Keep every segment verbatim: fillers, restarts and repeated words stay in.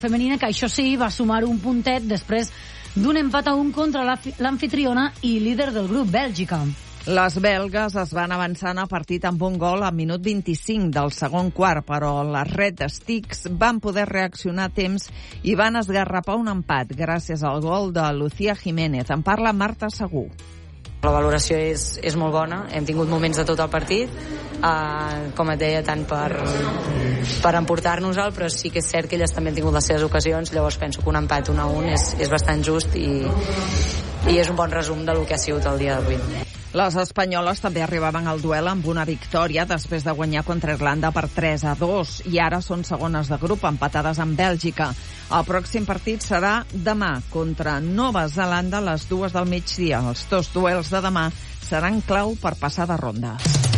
femenina, que això sí, va sumar un puntet després d'un empat a un contra l'anfitriona i líder del grup, Bèlgica. Les belgues es van avançant a partit amb un gol a minut vint-i-cinc del segon quart, però les Red Sticks van poder reaccionar a temps i van esgarrapar un empat gràcies al gol de Lucía Jiménez. En parla Marta Segú. La valoració és, és molt bona, hem tingut moments de tot el partit, uh, com et deia, tant per, per emportar-nos-el, però sí que és cert que elles també han tingut les seves ocasions, llavors penso que un empat un a un és, és bastant just i, i és un bon resum del que ha sigut el dia d'avui. Les espanyoles també arribaven al duel amb una victòria després de guanyar contra Irlanda per tres a dos i ara són segones de grup empatades amb Bèlgica. El pròxim partit serà demà contra Nova Zelanda a les dues del migdia. Els dos duels de demà seran clau per passar de ronda.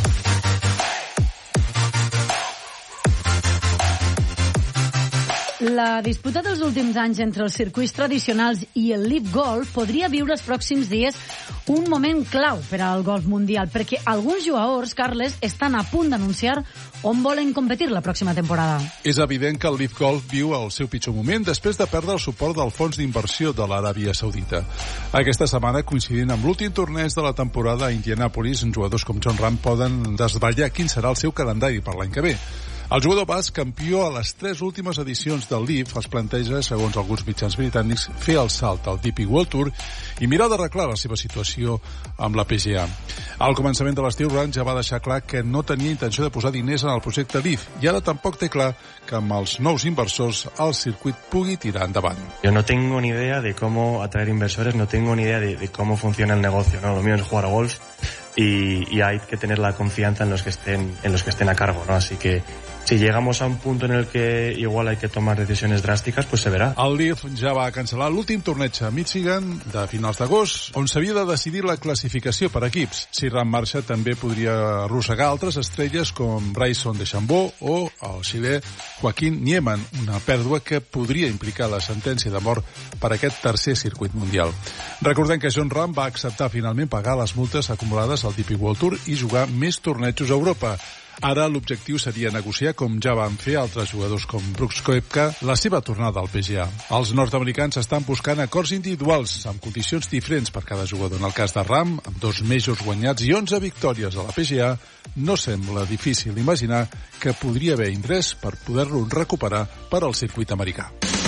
La disputa dels últims anys entre els circuits tradicionals i el Live Golf podria viure els pròxims dies un moment clau per al golf mundial, perquè alguns jugadors, Carles, estan a punt d'anunciar on volen competir la pròxima temporada. És evident que el Live Golf viu el seu pitjor moment després de perdre el suport del fons d'inversió de l'Aràbia Saudita. Aquesta setmana, coincidint amb l'últim torneig de la temporada a Indianapolis, jugadors com Jon Rahm poden desvetllar quin serà el seu calendari per l'any que ve. El jugador basc, campió a les tres últimes edicions del Live, es planteja, segons alguns mitjans britànics, fer el salt al D P World Tour i mirar d'arreglar la seva situació amb la P G A. Al començament de l'estiu, Rahm ja va deixar clar que no tenia intenció de posar diners en el projecte Live i ara tampoc té clar que amb els nous inversors el circuit pugui tirar endavant. Yo no tengo ni idea de cómo atraer inversores, no tengo ni idea de, de cómo funciona el negocio, ¿no? Lo mío es jugar a golf y, y hay que tener la confianza en los que estén, en los que estén a cargo, ¿no? Así que si llegamos a un punto en el que igual hay que tomar decisiones drásticas, pues se verá. El Live ja va cancel·lar l'últim torneig a Michigan de finals d'agost, on s'havia de decidir la classificació per equips. Si Rahm marxa, també podria arrossegar altres estrelles com Bryson DeChambeau o el xilè Joaquín Niemann, una pèrdua que podria implicar la sentència de mort per aquest tercer circuit mundial. Recordem que Jon Rahm va acceptar finalment pagar les multes acumulades al D P World Tour i jugar més tornejos a Europa. Ara l'objectiu seria negociar, com ja van fer altres jugadors com Brooks Koepka, la seva tornada al P G A. Els nord-americans estan buscant acords individuals amb condicions diferents per cada jugador. En el cas de Rahm, amb dos majors guanyats i onze victòries a la P G A, no sembla difícil imaginar que podria haver interès per poder-lo recuperar per al circuit americà.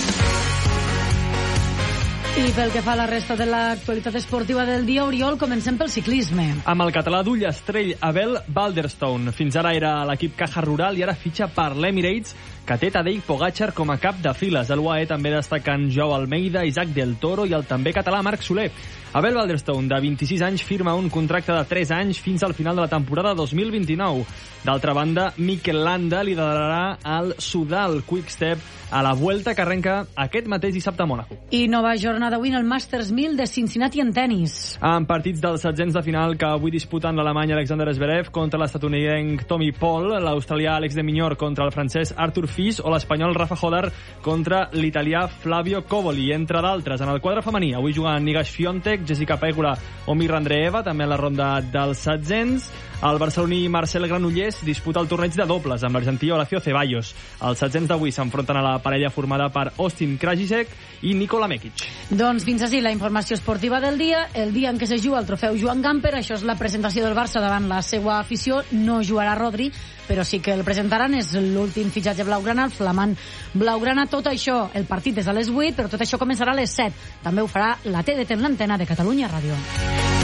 I pel que fa a la resta de l'actualitat esportiva del dia, Oriol, comencem pel ciclisme. Amb el català d'Ullastrell, Abel Balderstone. Fins ara era a l'equip Caja Rural i ara fitxa per l'Emirates, que té Tadej Pogačar com a cap de files. A l'U A E també destaquen Joao Almeida, Isaac del Toro i el també català Marc Soler. Abel Balderstone, de vint-i-sis anys, firma un contracte de tres anys fins al final de la temporada dos mil vint-i-nou. D'altra banda, Mikel Landa liderarà el Sudal Quick-Step a la Vuelta que arrenca aquest mateix dissabte a Mònaco. I nova jornada avui en el Masters mil de Cincinnati en tennis. Amb partits dels setzents de final que avui disputen l'alemany Alexander Zverev contra l'estatunidenc Tommy Paul, l'australià Alex de Minyor contra el francès Arthur Fils o l'espanyol Rafa Hodar contra l'italià Flavio Covoli, entre d'altres. En el quadre femení, avui juguen Iga Świątek, Jessica Pegula o Mirra Andreeva, també a la ronda dels setzents. El barceloní Marcel Granollers disputa el torneig de dobles amb l'argentí Horacio Ceballos. Els setzents d'avui s'enfronten a la parella formada per Austin Krajicek i Nikola Mekic. Doncs fins així la informació esportiva del dia, el dia en què se juga el trofeu Joan Gamper. Això és la presentació del Barça davant la seva afició. No jugarà Rodri, però sí que el presentaran. És l'últim fitxatge blaugrana, el flamant blaugrana. Tot això, el partit és a les vuit, però tot això començarà a les set. També ho farà la T D T en l'antena de Catalunya Ràdio.